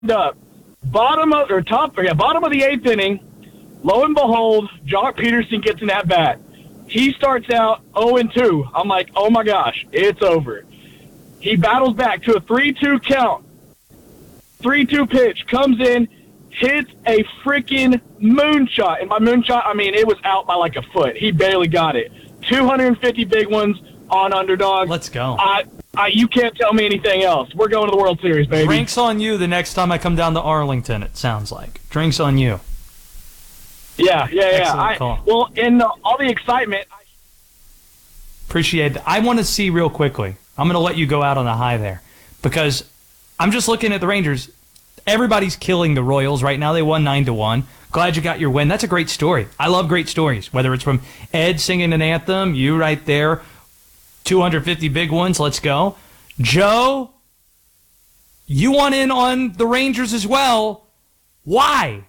up. Bottom of the eighth inning, lo and behold, Jock Peterson gets an at-bat. He starts out 0-2. I'm like, oh my gosh, it's over. He battles back to a 3-2 count. 3-2 pitch, comes in, hits a freaking moonshot. And by moonshot, I mean it was out by like a foot. He barely got it. 250 big ones on Underdog. Let's go. You can't tell me anything else. We're going to the World Series, baby. Drinks on you the next time I come down to Arlington, it sounds like. Drinks on you. Yeah. Excellent call. Well, in all the excitement. Appreciate that. I want to see real quickly. I'm going to let you go out on a high there because I'm just looking at the Rangers. Everybody's killing the Royals right now. They won 9-1. Glad you got your win. That's a great story. I love great stories, whether it's from Ed singing an anthem, you right there, 250 big ones, let's go. Joe, you want in on the Rangers as well. Why?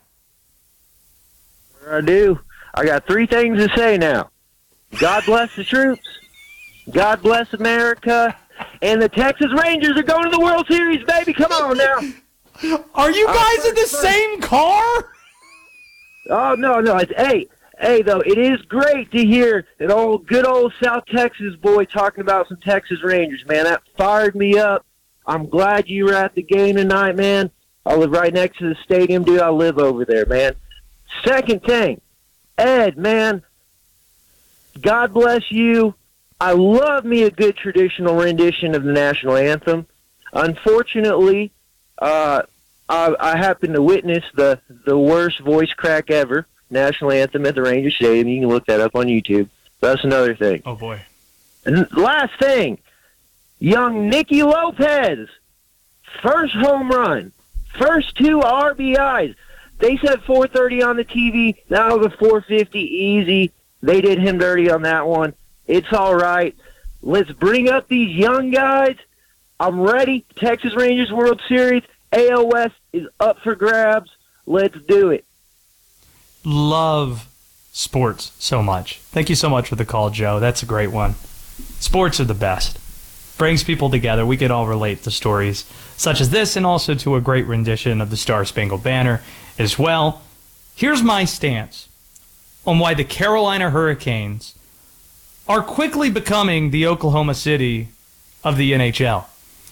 I do. I got three things to say now. God bless the troops. God bless America. And the Texas Rangers are going to the World Series, baby. Come on now. Are you guys in the same car? Oh, no. Hey, though, it is great to hear an good old South Texas boy talking about some Texas Rangers, man. That fired me up. I'm glad you were at the game tonight, man. I live right next to the stadium, dude. I live over there, man. Second thing, Ed, man, God bless you. I love me a good traditional rendition of the national anthem. Unfortunately, I happened to witness the worst voice crack ever, national anthem at the Rangers Stadium. You can look that up on YouTube. That's another thing. Oh, boy. And last thing, young Nicky Lopez, first home run, first 2 RBIs. They said 430 on the TV. That was a 450 easy. They did him dirty on that one. It's all right. Let's bring up these young guys. I'm ready. Texas Rangers World Series. AL West is up for grabs. Let's do it. Love sports so much. Thank you so much for the call, Joe. That's a great one. Sports are the best. Brings people together. We can all relate to stories such as this and also to a great rendition of the Star-Spangled Banner as well. Here's my stance on why the Carolina Hurricanes are quickly becoming the Oklahoma City of the NHL.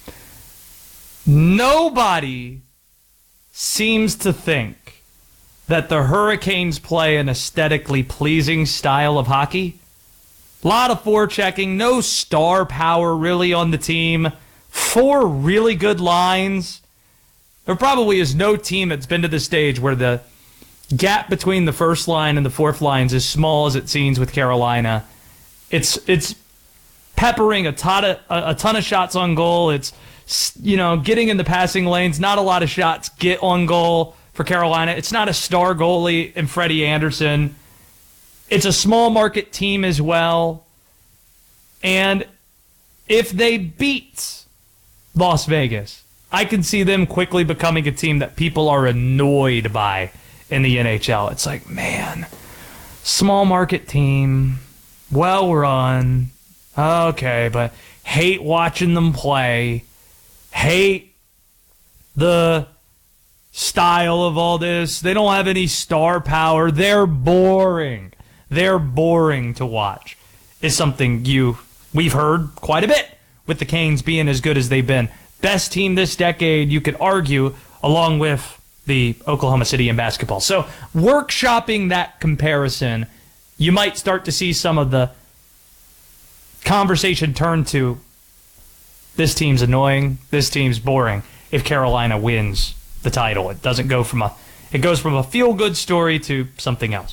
Nobody seems to think that the Hurricanes play an aesthetically pleasing style of hockey. A lot of forechecking, no star power really on the team, 4 really good lines. There probably is no team that's been to the stage where the gap between the first line and the fourth line is as small as it seems with Carolina. It's peppering a ton of shots on goal. It's, getting in the passing lanes. Not a lot of shots get on goal for Carolina. It's not a star goalie in Freddie Anderson. It's a small market team as well. And if they beat Las Vegas, I can see them quickly becoming a team that people are annoyed by in the NHL. It's like, man, small market team, well run, okay, but hate watching them play, hate the style of all this. They don't have any star power. They're boring. They're boring to watch. Is something we've heard quite a bit with the Canes being as good as they've been. Best team this decade, you could argue, along with the Oklahoma City in basketball. So workshopping that comparison, you might start to see some of the conversation turn to this team's annoying, this team's boring if Carolina wins the title. It doesn't go it goes from a feel-good story to something else.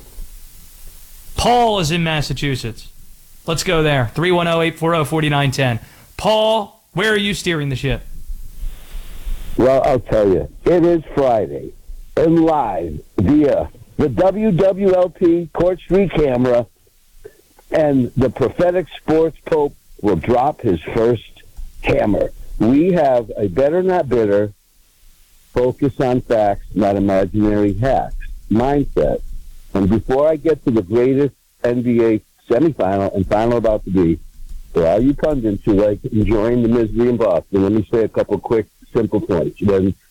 Paul is in Massachusetts. Let's go there. 310-840-4910. Paul, where are you steering the ship? Well, I'll tell you. It is Friday, and live via the WWLP Court Street camera, and the prophetic sports pope will drop his first hammer. We have a better not bitter, focus on facts, not imaginary hacks mindset. And before I get to the greatest NBA semifinal and final about to be, for all you pundits who like enjoying the misery in Boston, let me say a couple quick, simple points. When